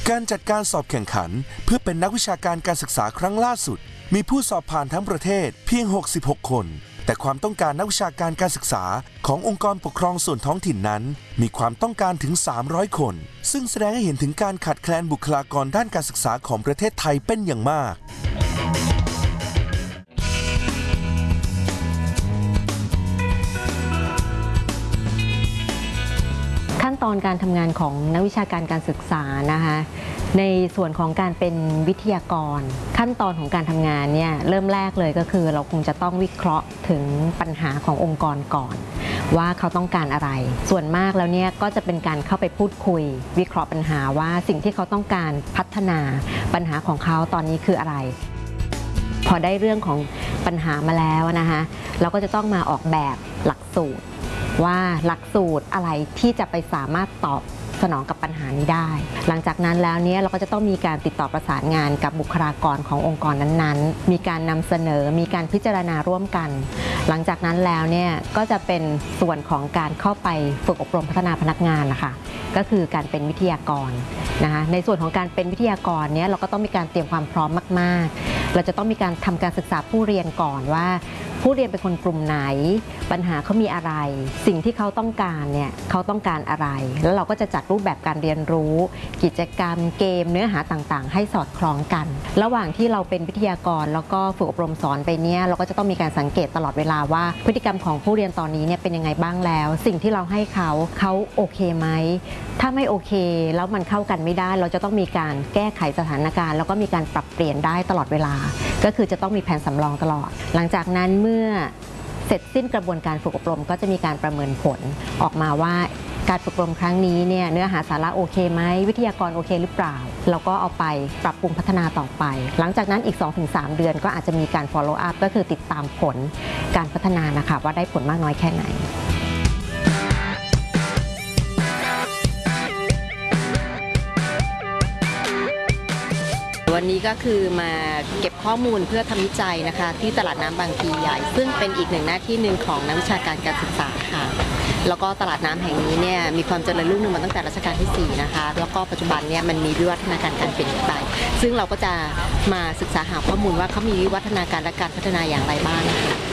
การจัดการสอบแข่งขันเพื่อเป็นนักวิชาการการศึกษาครั้งล่าสุดมีผู้สอบผ่านทั้งประเทศเพียง66 คนแต่ความต้องการนักวิชาการการศึกษาขององค์กรปกครองส่วนท้องถิ่นนั้นมีความต้องการถึง300 คนซึ่งแสดงให้เห็นถึงการขาดแคลนบุคลากรด้านการศึกษาของประเทศไทยเป็นอย่างมากขั้นตอนการทำงานของนักวิชาการการศึกษานะคะในส่วนของการเป็นวิทยากรขั้นตอนของการทำงานเนี่ยเริ่มแรกเลยก็คือเราคงจะต้องวิเคราะห์ถึงปัญหาขององค์กรก่อนว่าเขาต้องการอะไรส่วนมากแล้วเนี่ยก็จะเป็นการเข้าไปพูดคุยวิเคราะห์ปัญหาว่าสิ่งที่เขาต้องการพัฒนาปัญหาของเขาตอนนี้คืออะไรพอได้เรื่องของปัญหามาแล้วนะคะเราก็จะต้องมาออกแบบหลักสูตรว่าหลักสูตรอะไรที่จะไปสามารถตอบสนองกับปัญหานี้ได้หลังจากนั้นแล้วเนี่ยเราก็จะต้องมีการติดต่อประสานงานกับบุคลากรขององค์กรนั้นๆมีการนำเสนอมีการพิจารณาร่วมกันหลังจากนั้นแล้วเนี่ยก็จะเป็นส่วนของการเข้าไปฝึกอบรมพัฒนาพนักงานนะคะก็คือการเป็นวิทยากรนะคะในส่วนของการเป็นวิทยากรเนี่ยเราก็ต้องมีการเตรียมความพร้อมมากๆเราจะต้องมีการทำการศึกษาผู้เรียนก่อนว่าผู้เรียนเป็นคนกลุ่มไหนปัญหาเขามีอะไรสิ่งที่เขาต้องการเนี่ยเขาต้องการอะไรแล้วเราก็จะจัดรูปแบบการเรียนรู้กิจกรรมเกมเนื้อหาต่างๆให้สอดคล้องกันระหว่างที่เราเป็นวิทยากรแล้วก็ฝึกอบรมสอนไปเนี่ยเราก็จะต้องมีการสังเกตตลอดเวลาว่าพฤติกรรมของผู้เรียนตอนนี้เนี่ยเป็นยังไงบ้างแล้วสิ่งที่เราให้เขาโอเคไหมถ้าไม่โอเคแล้วมันเข้ากันไม่ได้เราจะต้องมีการแก้ไขสถานการณ์แล้วก็มีการปรับเปลี่ยนได้ตลอดเวลาก็คือจะต้องมีแผนสำรองตลอดหลังจากนั้นเมื่อเสร็จสิ้นกระบวนการฝึกอบรมก็จะมีการประเมินผลออกมาว่าการฝึกอบรมครั้งนี้เนี่ยเนื้อหาสาระโอเคไหมวิทยากรโอเคหรือเปล่าเราก็เอาไปปรับปรุงพัฒนาต่อไปหลังจากนั้นอีก 2-3 เดือนก็อาจจะมีการ follow up ก็คือติดตามผลการพัฒนานะคะว่าได้ผลมากน้อยแค่ไหนวันนี้ก็คือมาเก็บข้อมูลเพื่อทำวิจัยนะคะที่ตลาดน้ำบางพลีใหญ่ซึ่งเป็นอีกหนึ่งหน้าที่หนึ่งของนักวิชาการการศึกษาค่ะแล้วก็ตลาดน้ำแห่งนี้เนี่ยมีความเจริญรุ่งเรืองมาตั้งแต่รัชกาลที่4นะคะแล้วก็ปัจจุบันเนี่ยมันมีวิวัฒนาการการเปลี่ยนไปซึ่งเราก็จะมาศึกษาหาข้อมูลว่าเขามีวิวัฒนาการและการพัฒนาอย่างไรบ้าง